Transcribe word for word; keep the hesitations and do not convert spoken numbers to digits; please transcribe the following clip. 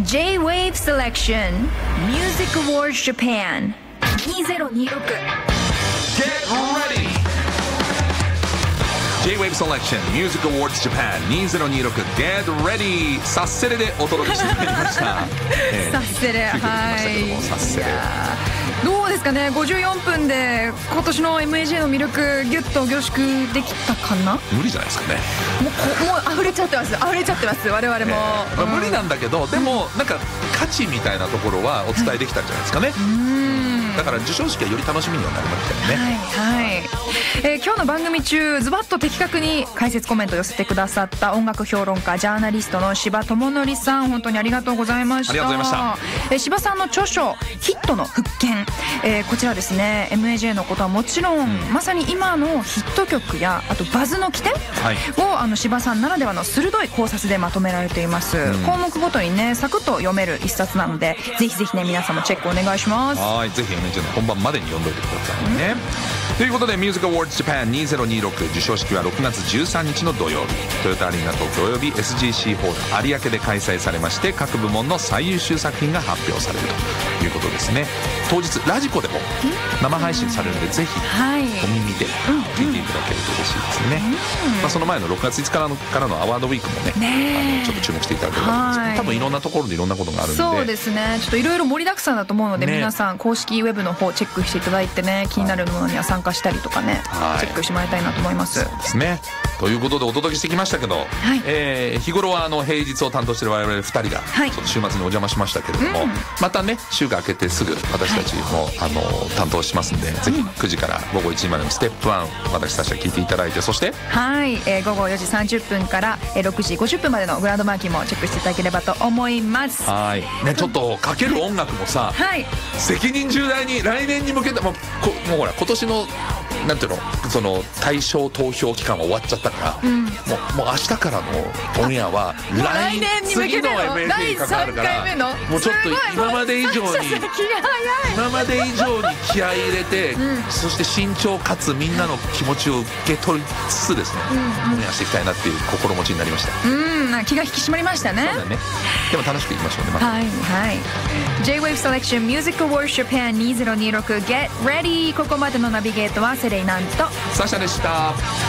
J-Wave Selection Music Awards Japan にせんにじゅうろく Get ready! J-Wave Selection Music Awards Japan にせんにじゅうろく Get ready! サッセレでお届けしてまいりました、 えー、サッセレ、はいサッセレどうですかね。ごじゅうよんぷんで今年の エムエージェー の魅力ギュッと凝縮できたかな。 無理じゃないですかね。 もう、もう溢れちゃってます溢れちゃってます我々も、えーまあ、無理なんだけど、でもなんか価値みたいなところはお伝えできたんじゃないですかね、はい、うんだから授賞式はより楽しみにはなりましたよね。 はい、はいえー、今日の番組中ズバッと的確に解説コメントを寄せてくださった音楽評論家ジャーナリストの柴智則さん、本当にありがとうございました。 ありがとうございました。 えー、柴さんの著書ヒットの復権、えー、こちらですね エムエージェー のことはもちろん、うん、まさに今のヒット曲やあとバズの起点、はい、をあの柴さんならではの鋭い考察でまとめられています、うん、項目ごとにねサクッと読める一冊なのでぜひぜひね皆さんもチェックお願いします。 はい、ぜひ エムエージェー の本番までに読んどいてくださいね、うん、ということで Music Awards Japan にせんにじゅうろく授賞式はろくがつじゅうさんにちの土曜日トヨタアリーナ東京および エスジーシー ホール有明で開催されまして、各部門の最優秀作品が発表されるということですね。当日ラジコでも生配信されるので、ぜひお耳で聞いていただけると嬉しいですね、うんまあ、その前のろくがついつかからのアワードウィークも ね, ねあのちょっと注目していただければと思いますけど、多分いろんなところでいろんなことがあるんで、 そうですね、ちょっといろいろ盛りだくさんだと思うので、ね、皆さん公式ウェブの方チェックしていただいてね、気になるものには参加したりとかね、はい、チェックしてもらいたいなと思います。 そうですね。ということでお届けしてきましたけど、はいえー、日頃はあの平日を担当している我々ふたりが、はい、週末にお邪魔しましたけれども、うん、またね週が明けてすぐ私たちも、はい、あの担当しますんで、うん、ぜひくじからごごいちじまでのステップワン私たちは聞いていただいて、そしてはい、えー、ごごよじさんじゅっぷんからろくじごじゅっぷんまでのグランドマーキーもチェックしていただければと思います。 はい、ね、ちょっとかける音楽もさ、はい、責任重大に来年に向けてもうこもうほら今年のなんていうのその対象投票期間は終わっちゃったから、うん、もうもう明日からのオンエアは来年に向けての エムエージェー にかかるから、もうちょっと今まで以上に今まで以上に気合い入れて、うん、そして慎重かつみんなの気持ちを受け取りつつですね、オンエアしていきたいなっていう心持ちになりました。 うん気が引き締まりましたね。 そうだね。でも楽しくいきましょうね、また。 はいはい J-Wave Selection Music Awards Japan にせんにじゅうろく Get Ready。 ここまでのナビゲートはセレイナンとサシャでした。